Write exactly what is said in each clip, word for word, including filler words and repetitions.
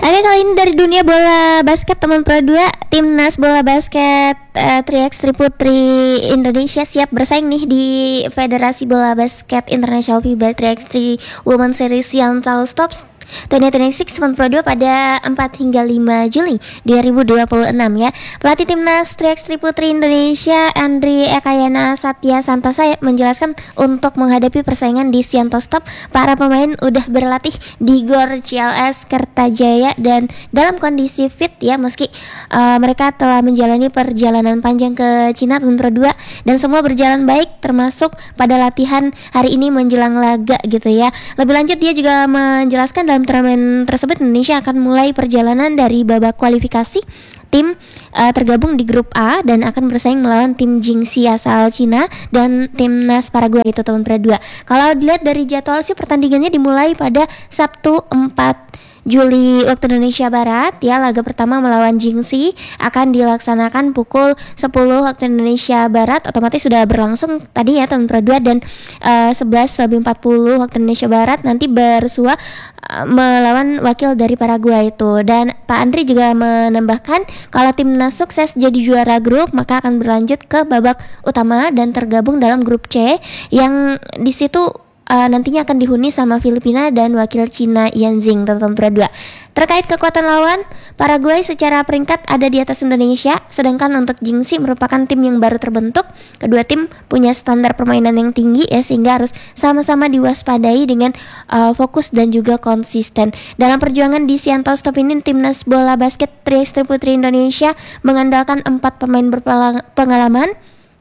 Oke, kali ini dari dunia bola basket teman Pro dua, timnas bola basket uh, tiga by tiga Putri Indonesia siap bersaing nih di Federasi Bola Basket Internasional FIBA tiga by tiga Women Series yang tahu stops dua ribu dua puluh enam teman Pro dua pada empat hingga lima Juli dua ribu dua puluh enam ya. Pelatih timnas tiga by tiga Putri Indonesia Andri Ekayana Satya Santosa menjelaskan untuk menghadapi persaingan di Sianto Stop, para pemain udah berlatih di Gor C L S Kertajaya dan dalam kondisi fit ya, meski uh, mereka telah menjalani perjalanan panjang ke Cina teman Pro dua dan semua berjalan baik termasuk pada latihan hari ini menjelang laga gitu ya. Lebih lanjut dia juga menjelaskan dalam turnamen tersebut Indonesia akan mulai perjalanan dari babak kualifikasi. Tim uh, tergabung di grup A dan akan bersaing melawan tim Jingxi asal Cina dan timnas Paraguay itu tahun Pro dua. Kalau dilihat dari jadwal sih pertandingannya dimulai pada Sabtu empat Juli waktu Indonesia Barat ya. Laga pertama melawan Jingxi akan dilaksanakan pukul sepuluh waktu Indonesia Barat, otomatis sudah berlangsung tadi ya tahun Pro dua, dan uh, sebelas lebih empat puluh waktu Indonesia Barat nanti bersua uh, melawan wakil dari Paraguay itu. Dan Pak Andri juga menambahkan kalau timnas sukses jadi juara grup maka akan berlanjut ke babak utama dan tergabung dalam grup C yang di situ Uh, nantinya akan dihuni sama Filipina dan wakil Cina Yanjing tahun Pro dua. Terkait kekuatan lawan, Paraguay secara peringkat ada di atas Indonesia, sedangkan untuk Jingxi merupakan tim yang baru terbentuk. Kedua tim punya standar permainan yang tinggi ya, sehingga harus sama-sama diwaspadai dengan uh, fokus dan juga konsisten. Dalam perjuangan di Sianto Stop ini, timnas bola basket tiga by tiga Putri Indonesia mengandalkan empat pemain berpengalaman.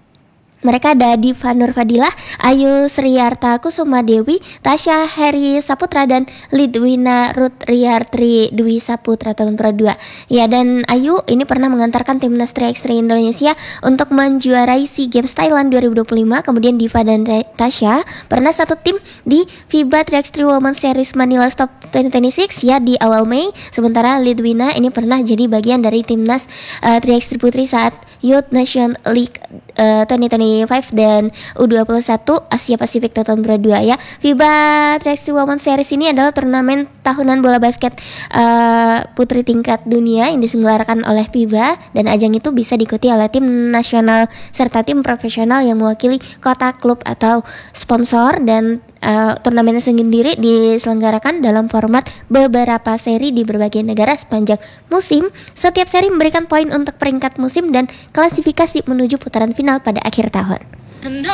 Mereka ada Diva Nur Fadilah, Ayu Sriarta Kusuma Dewi, Tasya Heri Saputra, dan Lidwina Ruth Riartri Dwi Saputra tahun Pro dua. Ya, dan Ayu ini pernah mengantarkan timnas tiga by tiga Indonesia untuk menjuarai SEA Games Thailand dua ribu dua puluh lima. Kemudian Diva dan Tasya pernah satu tim di FIBA tiga by tiga Women Series Manila Stop dua ribu dua puluh enam ya di awal Mei. Sementara Lidwina ini pernah jadi bagian dari timnas uh, tiga by tiga Putri saat Youth Nation League uh, dua ribu dua puluh lima dan U dua puluh satu Asia Pasifik tahun Pro dua ya. FIBA tiga by tiga Women Series ini adalah turnamen tahunan bola basket uh, putri tingkat dunia yang diselenggarakan oleh FIBA, dan ajang itu bisa diikuti oleh tim nasional serta tim profesional yang mewakili kota, klub atau sponsor. Dan uh, turnamen sendiri diselenggarakan dalam format beberapa seri di berbagai negara sepanjang musim. Setiap seri memberikan poin untuk peringkat musim dan klasifikasi menuju putaran final pada akhir tahun.